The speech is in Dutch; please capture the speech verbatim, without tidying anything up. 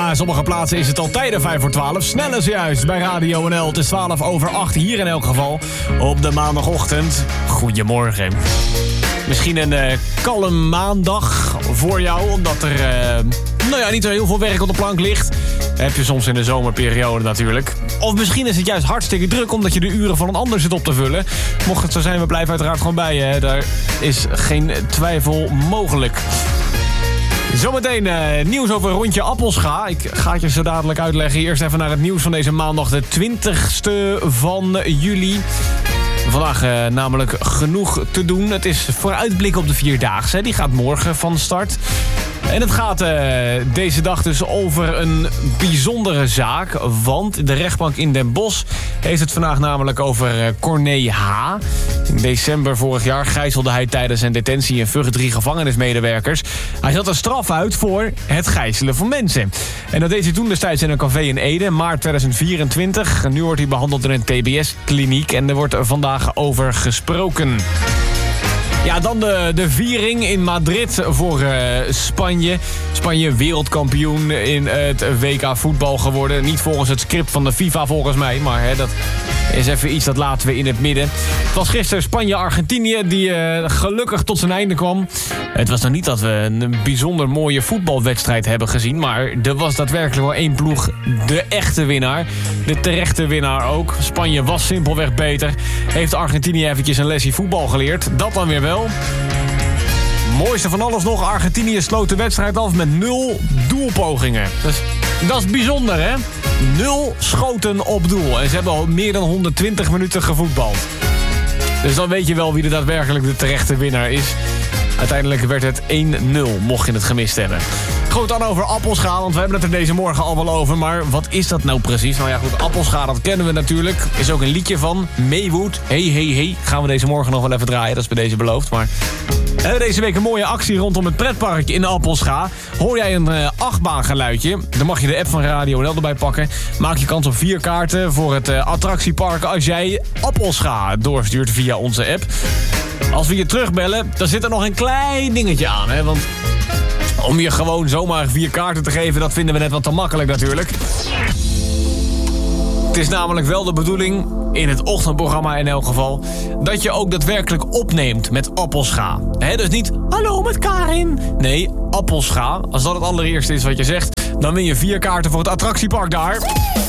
in sommige plaatsen is het al tijden vijf voor twaalf. Snel is juist bij Radio N L. Het is twaalf over acht hier in elk geval. Op de maandagochtend. Goedemorgen. Misschien een uh, kalm maandag voor jou, omdat er uh, nou ja, niet zo heel veel werk op de plank ligt. Dat heb je soms in de zomerperiode natuurlijk. Of misschien is het juist hartstikke druk, omdat je de uren van een ander zit op te vullen. Mocht het zo zijn, we blijven uiteraard gewoon bij je. Hè. Daar is geen twijfel mogelijk. Zometeen uh, nieuws over Rondje Appelscha. Ik ga het je zo dadelijk uitleggen. Eerst even naar het nieuws van deze maandag, de twintigste van juli. Vandaag uh, namelijk genoeg te doen. Het is vooruitblik op de Vierdaagse. Die gaat morgen van start. En het gaat uh, deze dag dus over een bijzondere zaak. Want de rechtbank in Den Bosch heeft het vandaag namelijk over uh, Corné H. In december vorig jaar gijzelde hij tijdens zijn detentie in Vught drie gevangenismedewerkers. Hij zat een straf uit voor het gijzelen van mensen. En dat deed hij toen destijds in een café in Ede, maart tweeduizend vierentwintig. En nu wordt hij behandeld in een T B S-kliniek en er wordt er vandaag over gesproken. Ja, dan de, de viering in Madrid voor uh, Spanje. Spanje wereldkampioen in het W K voetbal geworden. Niet volgens het script van de FIFA volgens mij, maar hè, dat is even iets dat laten we in het midden. Het was gisteren Spanje-Argentinië die uh, gelukkig tot zijn einde kwam. Het was nog niet dat we een bijzonder mooie voetbalwedstrijd hebben gezien, maar er was daadwerkelijk wel één ploeg de echte winnaar. De terechte winnaar ook. Spanje was simpelweg beter. Heeft Argentinië eventjes een lesje voetbal geleerd. Dat dan weer wel. Mooiste van alles nog, Argentinië sloot de wedstrijd af met nul doelpogingen. Dus dat is bijzonder, hè? Nul schoten op doel. En ze hebben al meer dan honderdtwintig minuten gevoetbald. Dus dan weet je wel wie er daadwerkelijk de terechte winnaar is. Uiteindelijk werd het één nul, mocht je het gemist hebben. Goed, dan over Appelscha, want we hebben het er deze morgen al wel over. Maar wat is dat nou precies? Nou ja, goed, Appelscha, dat kennen we natuurlijk. Er is ook een liedje van, Maywood. Hey, hey, hey. Gaan we deze morgen nog wel even draaien, dat is bij deze beloofd. Maar we hebben deze week een mooie actie rondom het pretpark in Appelscha. Hoor jij een uh, achtbaangeluidje, dan mag je de app van Radio N L erbij pakken. Maak je kans op vier kaarten voor het uh, attractiepark als jij Appelscha doorstuurt via onze app. Als we je terugbellen, dan zit er nog een klein dingetje aan, hè, want om je gewoon zomaar vier kaarten te geven, dat vinden we net wat te makkelijk natuurlijk. Het is namelijk wel de bedoeling, in het ochtendprogramma in elk geval, dat je ook daadwerkelijk opneemt met Appelscha. He, dus niet, hallo met Karin. Nee, Appelscha. Als dat het allereerste is wat je zegt, dan win je vier kaarten voor het attractiepark daar.